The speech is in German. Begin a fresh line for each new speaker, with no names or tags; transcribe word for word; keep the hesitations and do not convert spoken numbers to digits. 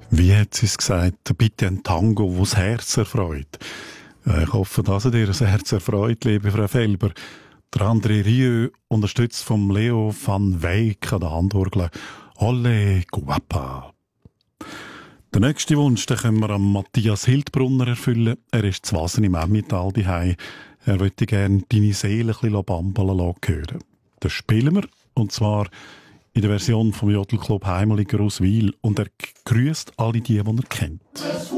Wie hat sie es gesagt? Bitte ein Tango, wo das Herz erfreut. Ja, ich hoffe, dass er dir das Herz erfreut, liebe Frau Felber. Der André Rieu, unterstützt vom Leo van Weyck an der Handorgel. Olle guapa. Der nächste Wunsch, den können wir am Matthias Hildbrunner erfüllen. Er ist zu Wasen im Emmental daheim. Er möchte gerne «Deine Seele» ein bisschen bambeln hören. Das spielen wir, und zwar in der Version vom Jodelclub Heimeliger aus Wil. Und er grüßt alle die, die er kennt.